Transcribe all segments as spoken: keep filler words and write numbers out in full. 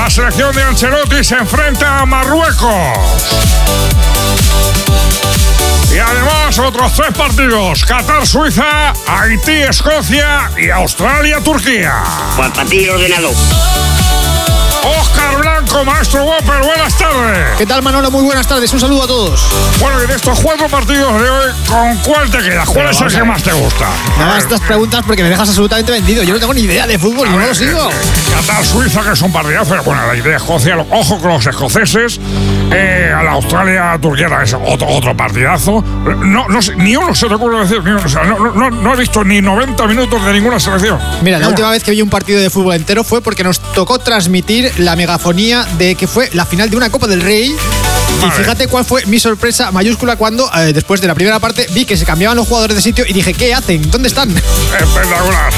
La selección de Ancelotti se enfrenta a Marruecos. Y además otros tres partidos: Qatar-Suiza, Haití-Escocia y Australia-Turquía. Pues para ti ordenado. Óscar Blanco, maestro Whopper, buenas tardes. ¿Qué tal, Manolo? Muy buenas tardes, un saludo a todos. Bueno, y de estos cuatro partidos de hoy, ¿con cuál te quedas? ¿Cuál es el que más te gusta? No hagas estas preguntas porque me dejas absolutamente vendido. Yo no tengo ni idea de fútbol y no lo sigo. Qatar-Suiza, que es un partidazo, pero bueno, la idea de Escocia, ojo con los escoceses. Eh, a la Australia-Turquía es otro, otro partidazo. No, no sé, ni uno se te ocurre decir, ni uno, o sea, no, no, no he visto ni noventa minutos de ninguna selección. Mira, la no. última vez que vi un partido de fútbol entero fue porque nos tocó transmitir la megafonía de que fue la final de una Copa del Rey. Vale. Y fíjate cuál fue mi sorpresa mayúscula cuando, eh, después de la primera parte, vi que se cambiaban los jugadores de sitio y dije, ¿qué hacen? ¿Dónde están? Espectacular.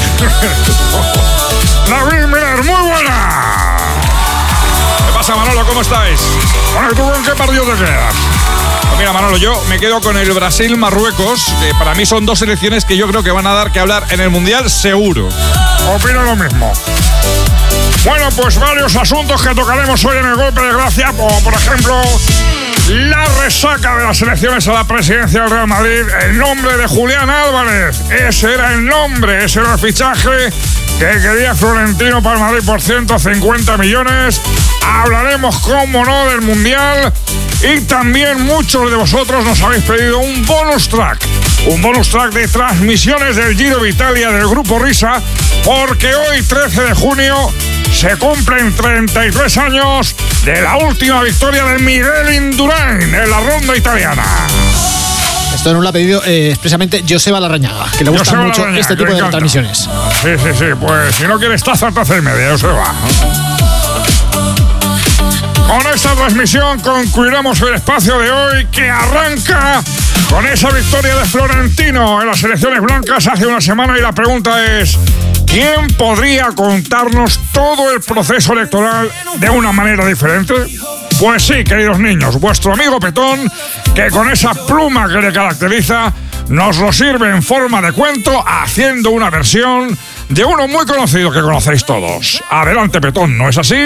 David Miller, muy buena. ¿Qué pasa, Manolo? ¿Cómo estáis? Bueno, ¿y tú con qué partido te quedas? Pues mira, Manolo, yo me quedo con el Brasil-Marruecos, que para mí son dos selecciones que yo creo que van a dar que hablar en el Mundial seguro. Opino lo mismo. Bueno, pues varios asuntos que tocaremos hoy en el Golpe de Gracia, como por ejemplo la resaca de las elecciones a la presidencia del Real Madrid, el nombre de Julián Álvarez, ese era el nombre, ese era el fichaje que quería Florentino para el Madrid por ciento cincuenta millones. Hablaremos, como no, del Mundial. Y también muchos de vosotros nos habéis pedido un bonus track. Un bonus track de transmisiones del Giro de Italia del Grupo Risa, porque hoy, trece de junio, se cumplen treinta y tres años de la última victoria de Miguel Indurain en la ronda italiana. Esto nos lo ha pedido eh, expresamente Joseba Larrañaga, que le gusta Joseba mucho Larrañaga, este tipo de transmisiones. Sí, sí, sí, pues si no quieres taza, taza y media, Joseba. Con esta transmisión concluiremos el espacio de hoy, que arranca con esa victoria de Florentino en las elecciones blancas hace una semana, y la pregunta es: ¿quién podría contarnos todo el proceso electoral de una manera diferente? Pues sí, queridos niños, vuestro amigo Petón, que con esa pluma que le caracteriza, nos lo sirve en forma de cuento, haciendo una versión de uno muy conocido que conocéis todos. Adelante, Petón, ¿no es así?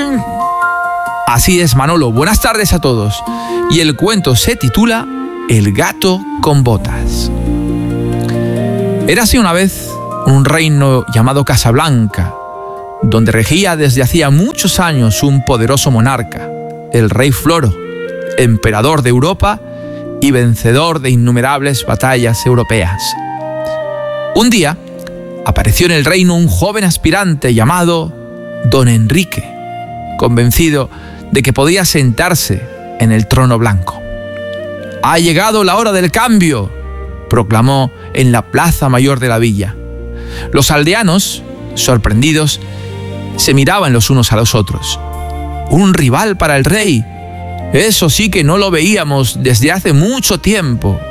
Así es, Manolo. Buenas tardes a todos. Y el cuento se titula El gato con botas. Érase una vez un reino llamado Casablanca, donde regía desde hacía muchos años un poderoso monarca, el rey Floro, emperador de Europa y vencedor de innumerables batallas europeas. Un día apareció en el reino un joven aspirante llamado Don Enrique, convencido de que podía sentarse en el trono blanco. «Ha llegado la hora del cambio», proclamó en la plaza mayor de la villa. Los aldeanos, sorprendidos, se miraban los unos a los otros. «Un rival para el rey. Eso sí que no lo veíamos desde hace mucho tiempo».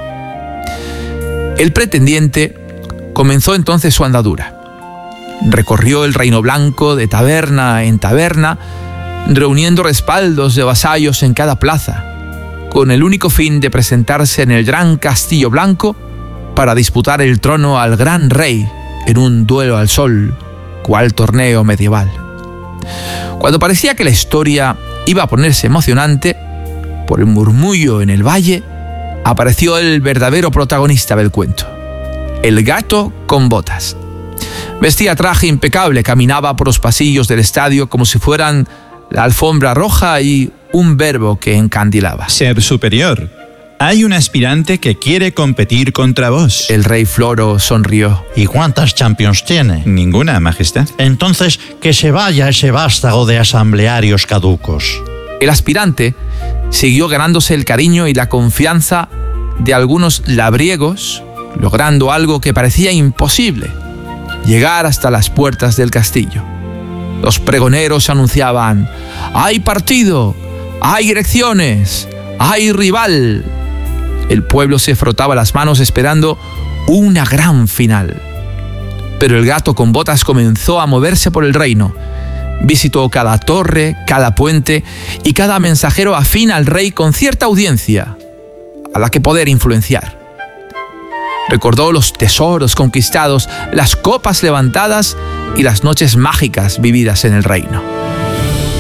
El pretendiente comenzó entonces su andadura. Recorrió el reino blanco de taberna en taberna, reuniendo respaldos de vasallos en cada plaza, con el único fin de presentarse en el gran castillo blanco para disputar el trono al gran rey en un duelo al sol, cual torneo medieval. Cuando parecía que la historia iba a ponerse emocionante, por el murmullo en el valle, apareció el verdadero protagonista del cuento, el gato con botas. Vestía traje impecable, caminaba por los pasillos del estadio como si fueran la alfombra roja y un verbo que encandilaba. Ser superior. Hay un aspirante que quiere competir contra vos. El rey Floro sonrió. ¿Y cuántas Champions tiene? Ninguna, majestad. Entonces, que se vaya ese vástago de asamblearios caducos. El aspirante siguió ganándose el cariño y la confianza de algunos labriegos, logrando algo que parecía imposible: llegar hasta las puertas del castillo. Los pregoneros anunciaban: «¡Hay partido! ¡Hay elecciones! ¡Hay rival!». El pueblo se frotaba las manos esperando una gran final. Pero el gato con botas comenzó a moverse por el reino. Visitó cada torre, cada puente y cada mensajero afín al rey con cierta audiencia a la que poder influenciar. Recordó los tesoros conquistados, las copas levantadas y las noches mágicas vividas en el reino.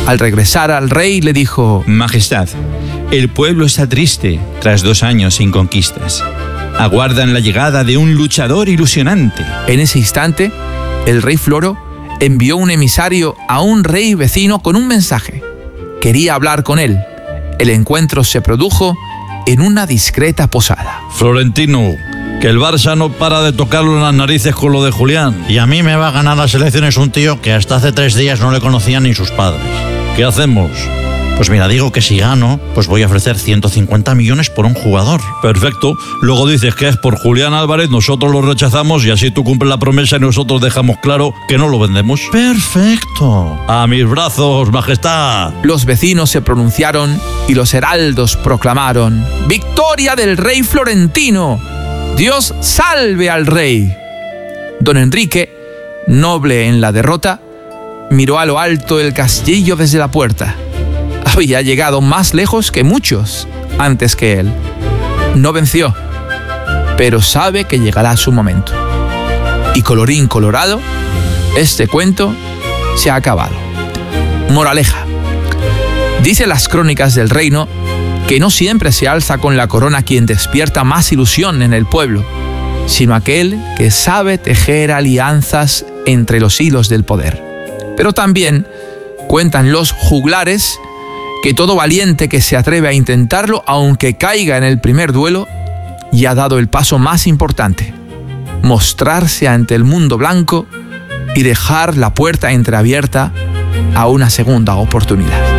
Al regresar al rey le dijo: Majestad, el pueblo está triste tras dos años sin conquistas. Aguardan la llegada de un luchador ilusionante. En ese instante, el rey Floro envió un emisario a un rey vecino con un mensaje. Quería hablar con él. El encuentro se produjo en una discreta posada. Florentino, que el Barça no para de tocarlo en las narices con lo de Julián. Y a mí me va a ganar las elecciones un tío que hasta hace tres días no le conocían ni sus padres. ¿Qué hacemos? Pues mira, digo que si gano, pues voy a ofrecer ciento cincuenta millones por un jugador. Perfecto. Luego dices que es por Julián Álvarez, nosotros lo rechazamos y así tú cumples la promesa y nosotros dejamos claro que no lo vendemos. Perfecto. A mis brazos, majestad. Los vecinos se pronunciaron y los heraldos proclamaron: ¡Victoria del rey Florentino! ¡Dios salve al rey! Don Enrique, noble en la derrota, miró a lo alto del castillo desde la puerta. Había llegado más lejos que muchos antes que él. No venció, pero sabe que llegará su momento. Y colorín colorado, este cuento se ha acabado. Moraleja. Dicen las crónicas del reino que no siempre se alza con la corona quien despierta más ilusión en el pueblo, sino aquel que sabe tejer alianzas entre los hilos del poder. Pero también cuentan los juglares que todo valiente que se atreve a intentarlo, aunque caiga en el primer duelo, ya ha dado el paso más importante: mostrarse ante el mundo blanco y dejar la puerta entreabierta a una segunda oportunidad.